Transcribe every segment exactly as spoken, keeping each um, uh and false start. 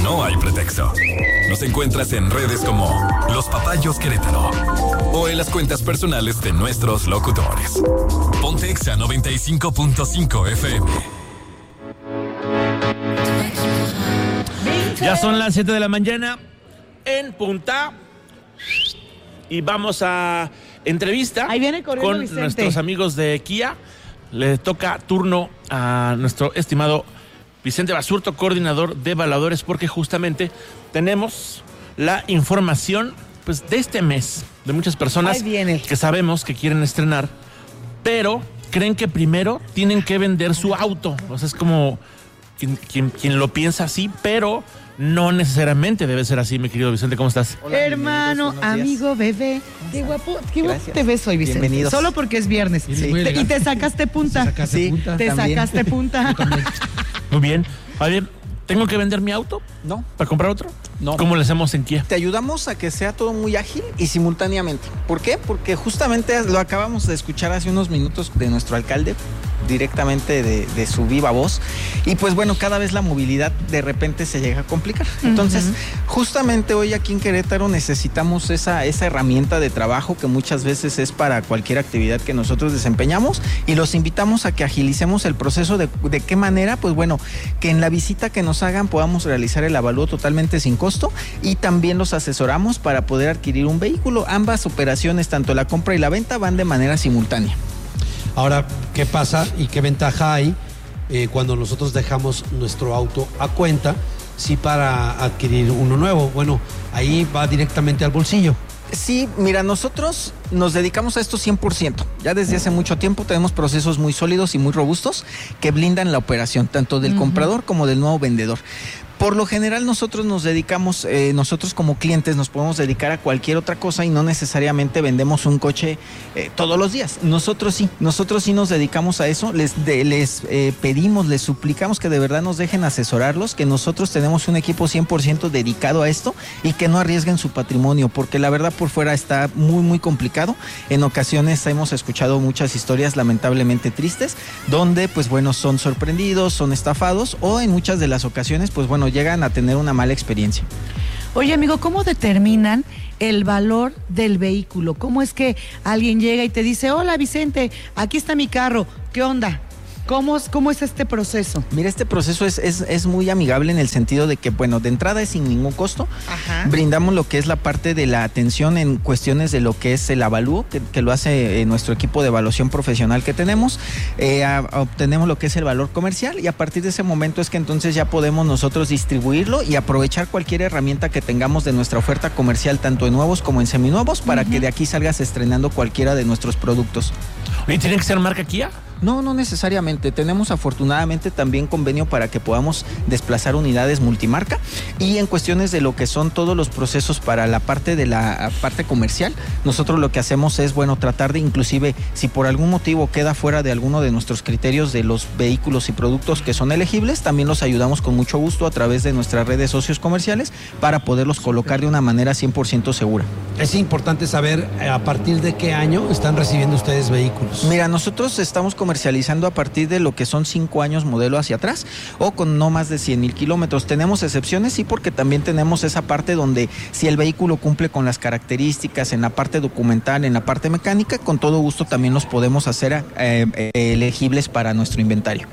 no hay pretexto. Nos encuentras en redes como Los Papayos Querétaro o en las cuentas personales de nuestros locutores. Ponte Exa noventa y cinco punto cinco F M. Ya son las siete de la mañana en punta y vamos a entrevista. Ahí viene corriendo con Vicente. Nuestros amigos de Kia. Le toca turno a nuestro estimado Vicente Basurto, coordinador de evaluadores, porque justamente tenemos la información pues de este mes de muchas personas que sabemos que quieren estrenar, pero creen que primero tienen que vender su auto. O sea, es como quien, quien, quien lo piensa así, pero no necesariamente debe ser así, mi querido Vicente. ¿Cómo estás? Hola, hermano, amigo, bebé. Qué guapo, qué guapo te ves hoy, Vicente. Bienvenidos. Solo porque es viernes. Sí. Te, y te sacaste punta. ¿Te sacaste sí, punta? Te También. sacaste punta. Muy bien. A ver, ¿tengo que vender mi auto? No. ¿Para comprar otro? No. ¿Cómo le hacemos en Kia? Te ayudamos a que sea todo muy ágil y simultáneamente. ¿Por qué? Porque justamente lo acabamos de escuchar hace unos minutos de nuestro alcalde, directamente de, de su viva voz. Y pues bueno, cada vez la movilidad de repente se llega a complicar. Entonces, uh-huh. justamente hoy aquí en Querétaro necesitamos esa, esa herramienta de trabajo que muchas veces es para cualquier actividad que nosotros desempeñamos, y los invitamos a que agilicemos el proceso. De, de qué manera, pues bueno, que en la visita que nos hagan podamos realizar el avalúo totalmente sin costo, y también los asesoramos para poder adquirir un vehículo. Ambas operaciones, tanto la compra y la venta, van de manera simultánea. Ahora, ¿qué pasa y qué ventaja hay eh, cuando nosotros dejamos nuestro auto a cuenta, sí, para adquirir uno nuevo? Bueno, ahí va directamente al bolsillo. Sí, mira, nosotros nos dedicamos a esto cien por ciento. Ya desde hace mucho tiempo tenemos procesos muy sólidos y muy robustos que blindan la operación, tanto del uh-huh. comprador como del nuevo vendedor. Por lo general nosotros nos dedicamos, eh, nosotros como clientes nos podemos dedicar a cualquier otra cosa y no necesariamente vendemos un coche eh, todos los días. Nosotros sí, nosotros sí nos dedicamos a eso. Les, de, les eh, pedimos, les suplicamos que de verdad nos dejen asesorarlos, que nosotros tenemos un equipo cien por ciento dedicado a esto y que no arriesguen su patrimonio, porque la verdad por fuera está muy muy complicado. En ocasiones hemos escuchado muchas historias lamentablemente tristes, donde pues bueno, son sorprendidos, son estafados, o en muchas de las ocasiones pues bueno, llegan a tener una mala experiencia. Oye, amigo, ¿cómo determinan el valor del vehículo? ¿Cómo es que alguien llega y te dice, hola Vicente, aquí está mi carro, ¿qué onda? ¿Cómo, ¿Cómo es este proceso? Mira, este proceso es, es, es muy amigable en el sentido de que, bueno, de entrada es sin ningún costo. Ajá. Brindamos lo que es la parte de la atención en cuestiones de lo que es el avalúo, que, que lo hace eh, nuestro equipo de evaluación profesional que tenemos. Eh, a, a obtenemos lo que es el valor comercial, y a partir de ese momento es que entonces ya podemos nosotros distribuirlo y aprovechar cualquier herramienta que tengamos de nuestra oferta comercial, tanto en nuevos como en seminuevos, para uh-huh. que de aquí salgas estrenando cualquiera de nuestros productos. ¿Y tiene que ser marca Kia? No, no necesariamente. Tenemos afortunadamente también convenio para que podamos desplazar unidades multimarca, y en cuestiones de lo que son todos los procesos para la parte de la parte comercial, nosotros lo que hacemos es, bueno, tratar de, inclusive, si por algún motivo queda fuera de alguno de nuestros criterios de los vehículos y productos que son elegibles, también los ayudamos con mucho gusto a través de nuestras redes socios comerciales para poderlos colocar de una manera cien por ciento segura. Es importante saber a partir de qué año están recibiendo ustedes vehículos. Mira, nosotros estamos comercializando a partir de lo que son cinco años modelo hacia atrás, o con no más de cien mil kilómetros. Tenemos excepciones, sí, porque también tenemos esa parte donde si el vehículo cumple con las características en la parte documental, en la parte mecánica, con todo gusto también los podemos hacer eh, eh, elegibles para nuestro inventario.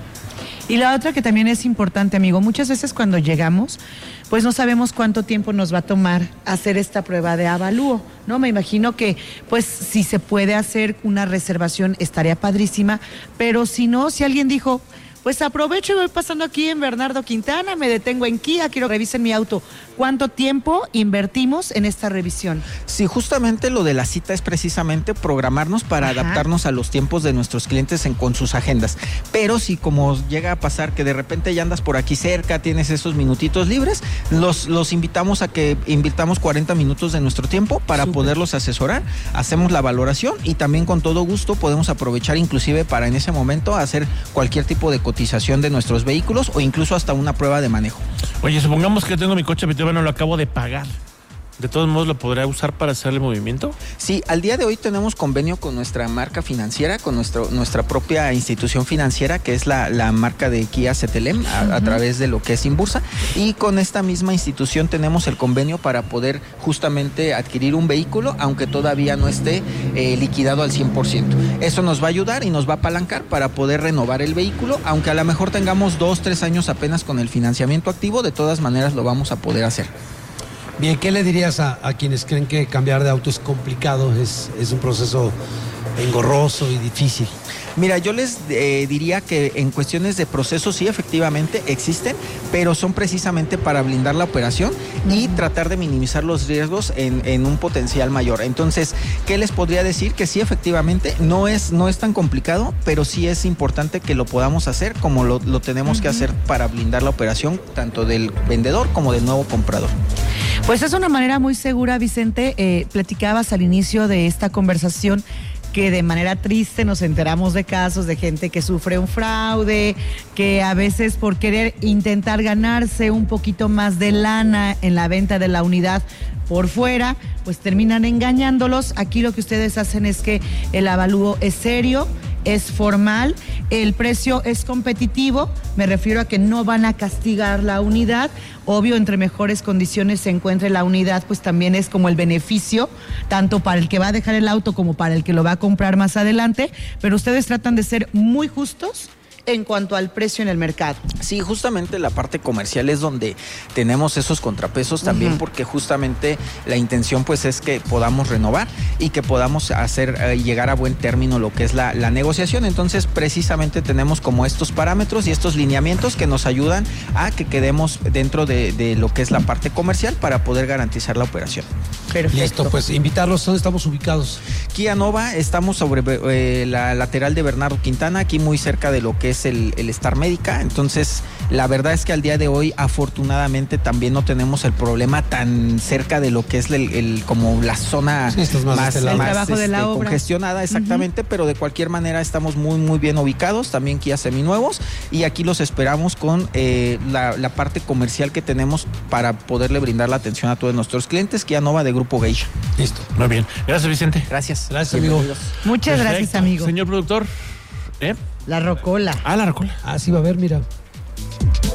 Y la otra que también es importante, amigo, muchas veces cuando llegamos, pues no sabemos cuánto tiempo nos va a tomar hacer esta prueba de avalúo, ¿no? Me imagino que, pues, si se puede hacer una reservación, estaría padrísima, pero si no, si alguien dijo, pues aprovecho y voy pasando aquí en Bernardo Quintana, me detengo en Kia, quiero que revisen mi auto. ¿Cuánto tiempo invertimos en esta revisión? Sí, justamente lo de la cita es precisamente programarnos para Ajá. adaptarnos a los tiempos de nuestros clientes en, con sus agendas. Pero si como llega a pasar que de repente ya andas por aquí cerca, tienes esos minutitos libres, los, los invitamos a que invirtamos cuarenta minutos de nuestro tiempo para Super. poderlos asesorar, hacemos la valoración, y también con todo gusto podemos aprovechar inclusive para en ese momento hacer cualquier tipo de cotización de nuestros vehículos, o incluso hasta una prueba de manejo. Oye, supongamos que tengo mi coche, pero no lo acabo de pagar. de todos modos lo podrá usar para hacerle movimiento. Sí, al día de hoy tenemos convenio con nuestra marca financiera, con nuestro, nuestra propia institución financiera, que es la, la marca de Kia Cetelem, a, uh-huh. a través de lo que es Inbursa, y con esta misma institución tenemos el convenio para poder justamente adquirir un vehículo, aunque todavía no esté eh, liquidado al cien por ciento. Eso nos va a ayudar y nos va a apalancar para poder renovar el vehículo, aunque a lo mejor tengamos dos, tres años apenas con el financiamiento activo, de todas maneras lo vamos a poder hacer. Bien, ¿qué le dirías a, a quienes creen que cambiar de auto es complicado, es, es un proceso engorroso y difícil? Mira, yo les eh, diría que en cuestiones de proceso sí, efectivamente existen, pero son precisamente para blindar la operación y tratar de minimizar los riesgos en, en un potencial mayor. Entonces, ¿qué les podría decir? Que sí, efectivamente, no es, no es tan complicado, pero sí es importante que lo podamos hacer como lo, lo tenemos uh-huh. que hacer para blindar la operación, tanto del vendedor como del nuevo comprador. Pues es una manera muy segura, Vicente. Eh, platicabas al inicio de esta conversación que de manera triste nos enteramos de casos de gente que sufre un fraude, que a veces por querer intentar ganarse un poquito más de lana en la venta de la unidad por fuera, pues terminan engañándolos. Aquí lo que ustedes hacen es que el avalúo es serio, es formal, el precio es competitivo, me refiero a que no van a castigar la unidad. Obvio, entre mejores condiciones se encuentre la unidad, pues también es como el beneficio, tanto para el que va a dejar el auto como para el que lo va a comprar más adelante, pero ustedes tratan de ser muy justos en cuanto al precio en el mercado. Sí, justamente la parte comercial es donde tenemos esos contrapesos también, uh-huh. porque justamente la intención pues es que podamos renovar y que podamos hacer eh, llegar a buen término lo que es la, la negociación. Entonces precisamente tenemos como estos parámetros y estos lineamientos que nos ayudan a que quedemos dentro de, de lo que es la parte comercial para poder garantizar la operación. Perfecto. Listo, pues invitarlos. ¿Dónde estamos ubicados? Kia Nova, estamos sobre eh, la lateral de Bernardo Quintana, aquí muy cerca de lo que es el, el Star Médica. Entonces la verdad es que al día de hoy afortunadamente también no tenemos el problema tan cerca de lo que es el, el como la zona sí, más, más, este más trabajo este, de la obra. congestionada, exactamente, uh-huh. pero de cualquier manera estamos muy muy bien ubicados, también Kia seminuevos, y aquí los esperamos con eh, la, la parte comercial que tenemos para poderle brindar la atención a todos nuestros clientes. Kia Nova de Grupo Geisha. Listo, muy bien. Gracias, Vicente. Gracias. Gracias, amigo. Muchas Perfecto. Gracias, amigo. Señor productor. ¿Eh? La rocola. Ah, la rocola. Ah, sí va a haber, mira.